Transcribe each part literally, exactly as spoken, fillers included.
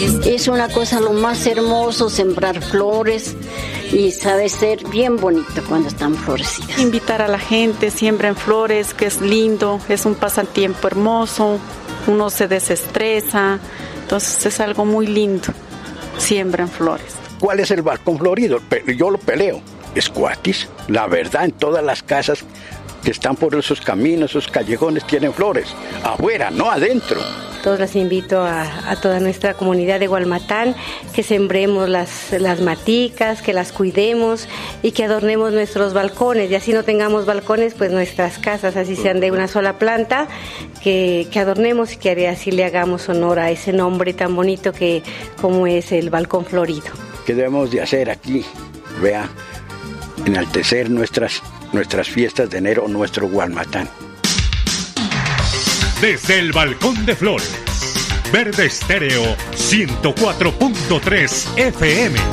Es una cosa lo más hermoso sembrar flores y sabe ser bien bonito cuando están florecidas. Invitar a la gente, siembren flores, que es lindo, es un pasatiempo hermoso, uno se desestresa, entonces es algo muy lindo, siembren flores. ¿Cuál es el balcón florido? Yo lo peleo, es cuatis, la verdad, en todas las casas que están por esos caminos, esos callejones tienen flores, afuera, no adentro. Todos las invito a, a toda nuestra comunidad de Gualmatán, que sembremos las, las maticas, que las cuidemos y que adornemos nuestros balcones. Y así no tengamos balcones, pues nuestras casas, así sean de una sola planta, que, que adornemos y que así le hagamos honor a ese nombre tan bonito que como es el balcón florido. ¿Qué debemos de hacer aquí? Vea, enaltecer nuestras, nuestras fiestas de enero, nuestro Gualmatán. Desde el Balcón de Flores, Verde Estéreo ciento cuatro punto tres F M.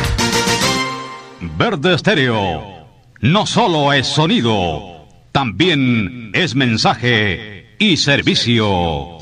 Verde Estéreo no solo es sonido, también es mensaje y servicio.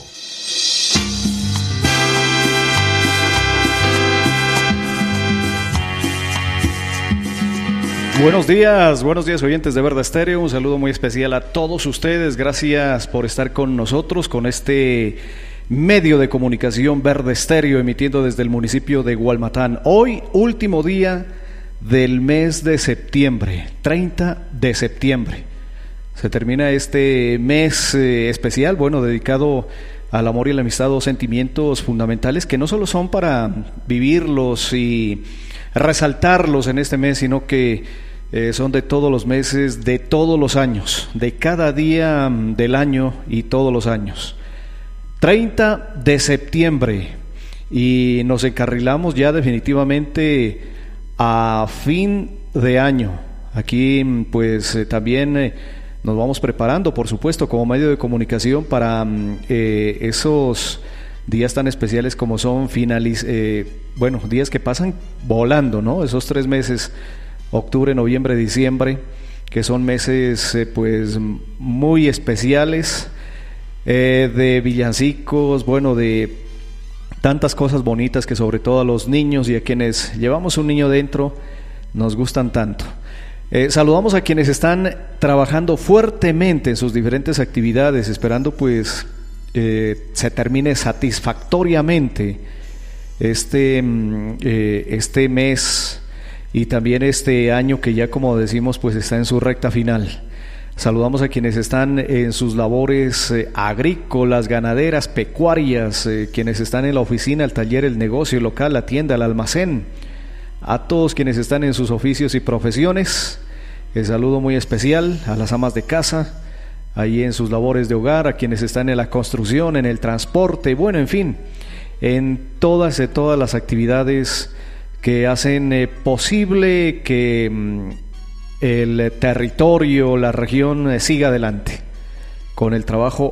Buenos días, buenos días oyentes de Verde Estéreo, un saludo muy especial a todos ustedes, gracias por estar con nosotros con este medio de comunicación Verde Estéreo emitiendo desde el municipio de Gualmatán. Hoy, último día del mes de septiembre, treinta de septiembre, se termina este mes eh, especial, bueno, dedicado al amor y la amistad, dos sentimientos fundamentales que no solo son para vivirlos y resaltarlos en este mes, sino que Eh, son de todos los meses, de todos los años, de cada día del año y todos los años. treinta de septiembre y nos encarrilamos ya definitivamente a fin de año. Aquí pues eh, también eh, nos vamos preparando, por supuesto, como medio de comunicación para eh, esos días tan especiales como son finaliz eh, bueno, días que pasan volando, ¿no? Esos tres meses, octubre, noviembre, diciembre, que son meses eh, pues muy especiales, eh, de villancicos, bueno, de tantas cosas bonitas que sobre todo a los niños y a quienes llevamos un niño dentro nos gustan tanto. Eh, saludamos a quienes están trabajando fuertemente en sus diferentes actividades, esperando pues eh, se termine satisfactoriamente este, eh, este mes y también este año que ya, como decimos, pues está en su recta final. Saludamos a quienes están en sus labores eh, agrícolas, ganaderas, pecuarias, eh, quienes están en la oficina, el taller, el negocio, el local, la tienda, el almacén, a todos quienes están en sus oficios y profesiones. El saludo muy especial a las amas de casa, ahí en sus labores de hogar, a quienes están en la construcción, en el transporte, bueno, en fin, en todas, de todas las actividades que hacen eh, posible que mm, el territorio, la región eh, siga adelante con el trabajo